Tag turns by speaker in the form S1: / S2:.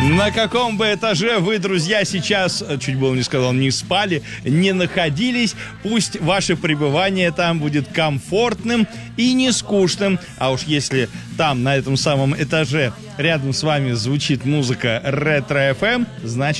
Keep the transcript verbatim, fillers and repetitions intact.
S1: На каком бы этаже вы, друзья, сейчас, чуть было не сказал, не спали, не находились, пусть ваше пребывание там будет комфортным и не скучным. А уж если там, на этом самом этаже, рядом с вами звучит музыка Ретро эф эм, значит...